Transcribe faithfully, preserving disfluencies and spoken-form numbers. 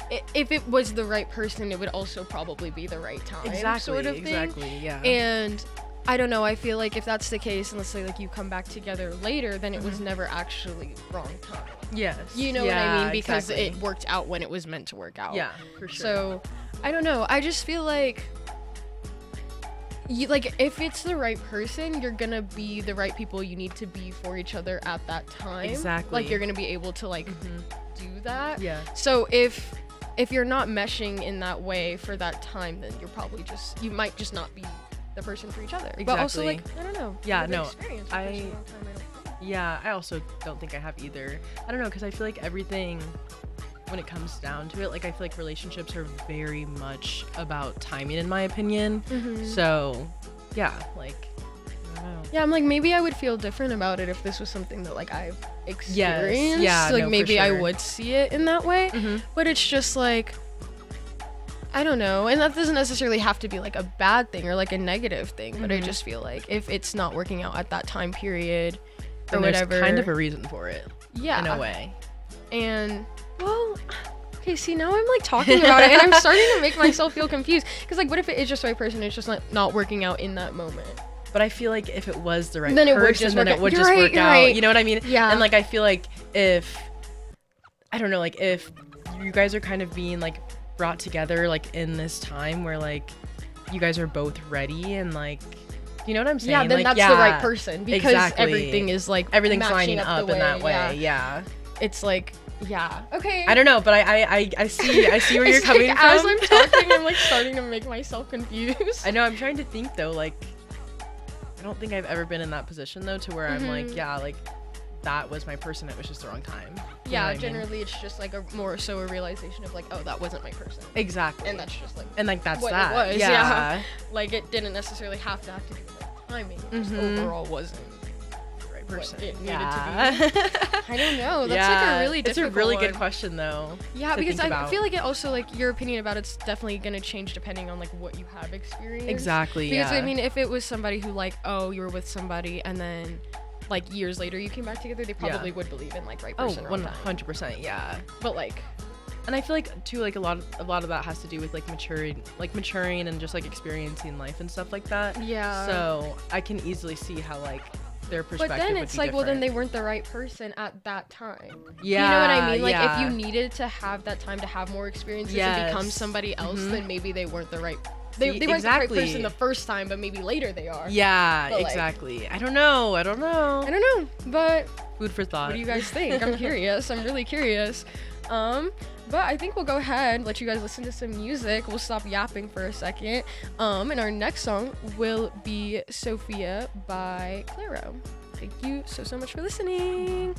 i- if it was the right person, it would also probably be the right time. Exactly. Sort of thing. Exactly. Yeah. And I don't know. I feel like if that's the case, and let's say like you come back together later, then it Mm-hmm. was never actually wrong time. yes. You know yeah, what I mean? Because exactly. it worked out when it was meant to work out. Yeah, for sure. So, I don't know. I just feel like, you like if it's the right person, you're gonna be the right people you need to be for each other at that time. Exactly. Like you're gonna be able to like do that. Yeah. So if if you're not meshing in that way for that time, then you're probably just you might just not be the person for each other. But also like Exactly. I don't know. Yeah, With the no, experience with I- person a long time, I don't think. Yeah, I also don't think I have either. I don't know, because I feel like everything, when it comes down to it, like I feel like relationships are very much about timing, in my opinion. Mhm. So, yeah, like, I don't know. Yeah, I'm like maybe I would feel different about it if this was something that like I've experienced. yeah, like no, for maybe I sure. would see it in that way. Mhm. But it's just like I don't know, and that doesn't necessarily have to be like a bad thing or like a negative thing. But I Mhm. just feel like if it's not working out at that time period or And there's whatever, kind of a reason for it, yeah, in a way. And well, okay, see now I'm like talking about it and I'm starting to make myself feel confused because like what if it is just the right person? It's just like not working out in that moment. But I feel like if it was the right Then it person, would just then work it out. would You're just right, work you're out. right. You know what I mean? Yeah. And like I feel like if I don't know, like if you guys are kind of being like brought together like in this time where like you guys are both ready and like you know what I'm saying? Yeah, then like, that's yeah, the right person because exactly. everything is like Everything's matching lining up, up the in that way. Yeah. Yeah. It's like yeah. Okay. I don't know, but I I, I, I see I see where It's you're coming like, from. As I'm talking, I'm like starting to make myself confused. I know, I'm trying to think though, like I don't think I've ever been in that position though to where I'm like, Mhm. yeah, like that was my person, it was just the wrong time. You know Yeah, what I mean? generally it's just like a more so a realization of like, oh, that wasn't my person. Exactly. And that's just like And like that's what it that. was, yeah. yeah. like it didn't necessarily have to have to do with like timing. It just Mhm. overall wasn't the right Person. person. It needed yeah. to be. I don't know. That's like a really It's difficult a really good one. question though. Yeah, to because think I about. feel like it also like your opinion about it's definitely gonna change depending on like what you have experienced. Exactly. Because yeah. I mean, if it was somebody who like, oh, you were with somebody and then like years later you came back together, they probably Yeah. would believe in like right oh, person. one wrong time. hundred percent. Yeah. But like, And I feel like too, like a lot, of, a lot of that has to do with like maturing, like maturing and just like experiencing life and stuff like that. yeah. So I can easily see how like their But perspective. then would it's be like, well, then different. they weren't the right person at that time. Yeah. You know what I mean? Like, yeah. if you needed to have that time to have more experiences and become Yes. somebody else, Mhm. then maybe they weren't the right. They, See, they weren't exactly. the right person the first time, but maybe later they are. Yeah. But, like- Exactly. I don't know. I don't know. I don't know, but Food for thought. what do you guys think? I'm curious. I'm really curious. Um, but I think we'll go ahead, let you guys listen to some music. We'll stop yapping for a second. Um, and our next song will be Sophia by Claro. Thank you so, so much for listening.